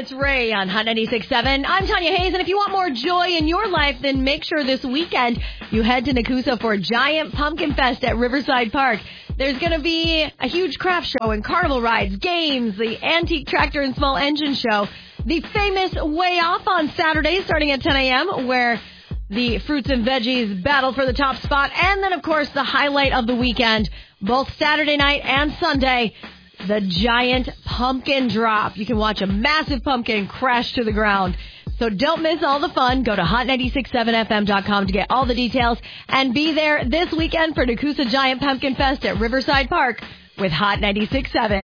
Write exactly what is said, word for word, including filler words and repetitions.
it's Ray on Hot ninety-six point seven. I'm Tanya Hayes, and if you want more joy in your life, then make sure this weekend you head to Nakusa for Giant Pumpkin Fest at Riverside Park. There's going to be a huge craft show and carnival rides, games, the antique tractor and small engine show, the famous Way Off on Saturday starting at ten a.m., where the fruits and veggies battle for the top spot, and then, of course, the highlight of the weekend, both Saturday night and Sunday, the giant pumpkin drop. You can watch a massive pumpkin crash to the ground. So don't miss all the fun. Go to hot nine six seven f m dot com to get all the details and be there this weekend for Nakusa Giant Pumpkin Fest at Riverside Park with Hot ninety-six point seven.